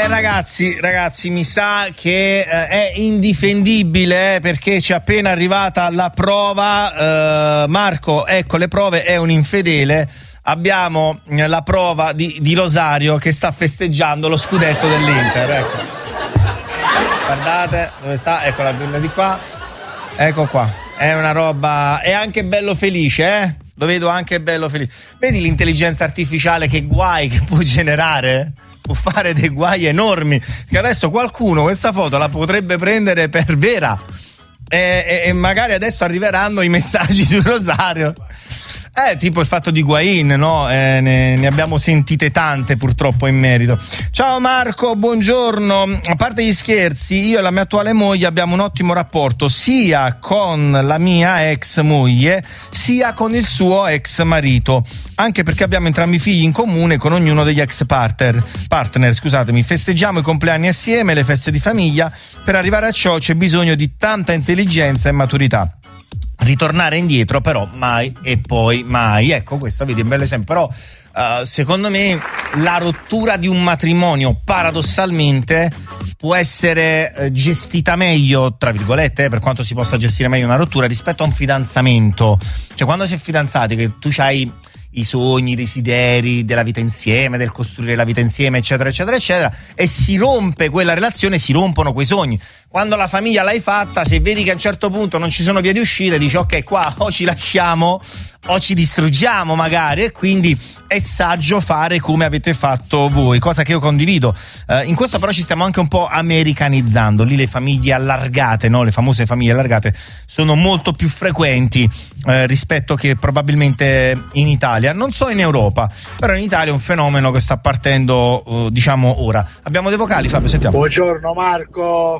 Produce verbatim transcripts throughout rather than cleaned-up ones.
Eh ragazzi, ragazzi, mi sa che eh, è indifendibile eh, perché ci è appena arrivata la prova. Eh, Marco, ecco le prove, è un infedele. Abbiamo eh, la prova di, di Rosario che sta festeggiando lo scudetto dell'Inter. Ecco. Guardate, dove sta? Ecco la prima di qua. Ecco qua. È una roba. È anche bello felice, eh? Lo vedo anche bello felice. Vedi l'intelligenza artificiale che guai che può generare? Può fare dei guai enormi. Che adesso qualcuno questa foto la potrebbe prendere per vera. E, e, e magari adesso arriveranno i messaggi sul Rosario. Eh, tipo il fatto di Higuaín, no? Eh, ne, ne abbiamo sentite tante purtroppo in merito. Ciao Marco, buongiorno. A parte gli scherzi, io e la mia attuale moglie abbiamo un ottimo rapporto sia con la mia ex moglie sia con il suo ex marito, anche perché abbiamo entrambi figli in comune con ognuno degli ex partner. Partner, scusatemi, festeggiamo i compleanni assieme, le feste di famiglia. Per arrivare a ciò c'è bisogno di tanta intelligenza e maturità. Ritornare indietro però mai e poi mai. Ecco, questo vedi, è un bel esempio. Però uh, secondo me la rottura di un matrimonio paradossalmente può essere uh, gestita meglio, tra virgolette, eh, per quanto si possa gestire meglio una rottura rispetto a un fidanzamento. Cioè quando si è fidanzati, che tu c'hai i sogni, i desideri della vita insieme, del costruire la vita insieme, eccetera eccetera eccetera, e si rompe quella relazione, si rompono quei sogni. Quando la famiglia l'hai fatta, se vedi che a un certo punto non ci sono vie di uscita, dici ok, qua o ci lasciamo o ci distruggiamo magari, e quindi è saggio fare come avete fatto voi, cosa che io condivido. Uh, in questo però ci stiamo anche un po' americanizzando. Lì le famiglie allargate, no? Le famose famiglie allargate sono molto più frequenti uh, rispetto che probabilmente in Italia. Non so in Europa, però in Italia è un fenomeno che sta partendo uh, diciamo ora. Abbiamo dei vocali, Fabio, sentiamo. Buongiorno Marco,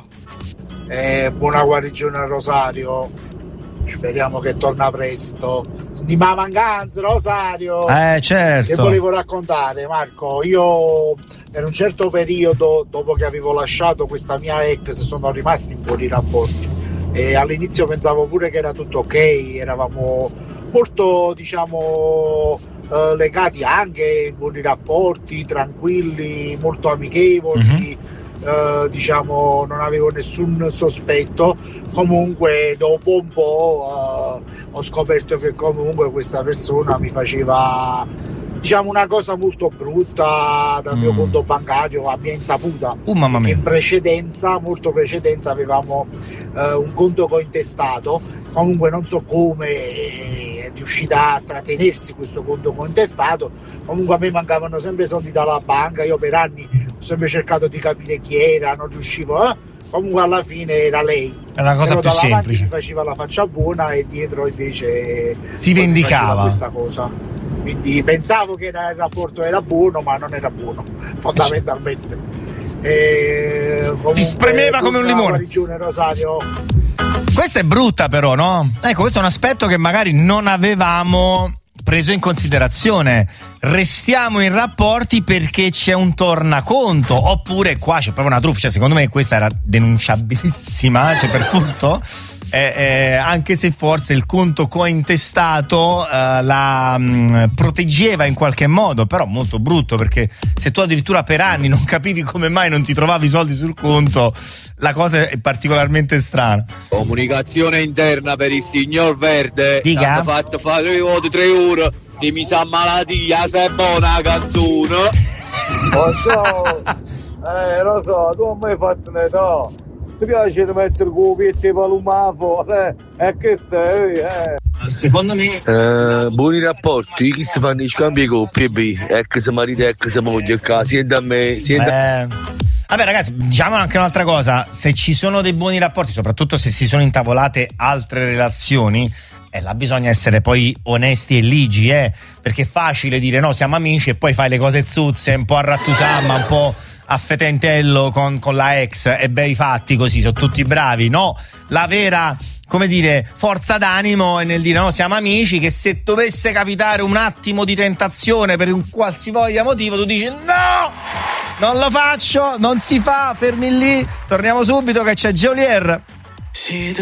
eh, buona guarigione a Rosario, speriamo che torna presto. Di ma mancanza Rosario, eh certo, che volevo raccontare Marco. Io per un certo periodo, dopo che avevo lasciato questa mia ex, sono rimasti in buoni rapporti e all'inizio pensavo pure che era tutto ok, eravamo molto diciamo eh, legati anche in buoni rapporti, tranquilli, molto amichevoli. Mm-hmm. Uh, diciamo non avevo nessun sospetto. Comunque dopo un po' uh, ho scoperto che comunque questa persona mi faceva diciamo una cosa molto brutta dal mm. mio conto bancario a mia insaputa. Uh, mamma mia. In precedenza, molto precedenza, avevamo uh, un conto cointestato. Comunque non so come è riuscita a trattenersi questo conto cointestato. Comunque a me mancavano sempre soldi dalla banca, io per anni ho sempre cercato di capire chi era, non riuscivo, eh? Comunque alla fine era lei. È la cosa però più semplice. Ci faceva la faccia buona e dietro invece si vendicava questa cosa. Quindi pensavo che era, il rapporto era buono, ma non era buono fondamentalmente. E ti spremeva come un limone. Guarigione Rosario. Questa è brutta però, no? Ecco, questo è un aspetto che magari non avevamo preso in considerazione. Restiamo in rapporti perché c'è un tornaconto, oppure qua c'è proprio una truffa. Cioè, secondo me questa era denunciabilissima, cioè per furto. Eh, eh, anche se forse il conto cointestato eh, la mh, proteggeva in qualche modo, però molto brutto, perché se tu addirittura per anni non capivi come mai non ti trovavi i soldi sul conto, la cosa è particolarmente strana. Comunicazione interna per il signor Verde. Dica. Hanno fatto fare i voti tre ore di mi sa malattia, se è buona canzone. Lo so, eh lo so, tu non mi hai fatto un'età. Ti piace di mettere copietti palumafo, eh? E che stai, eh? Secondo me eh, buoni rapporti, chi si fanno i scambi di coppie B, ex marito e ex moglie, sia da me, sia da... Eh... Vabbè ragazzi, diciamo anche un'altra cosa, se ci sono dei buoni rapporti, soprattutto se si sono intavolate altre relazioni, eh, là bisogna essere poi onesti e ligi, eh? Perché è facile dire no, siamo amici, e poi fai le cose zuzze, un po' a rattusamma, un po' a fetentello con, con la ex, e bei fatti così, sono tutti bravi. No, la vera, come dire, forza d'animo è nel dire no, siamo amici, che se dovesse capitare un attimo di tentazione per un qualsivoglia motivo, tu dici no, non lo faccio, non si fa, fermi lì, torniamo subito che c'è Geolier.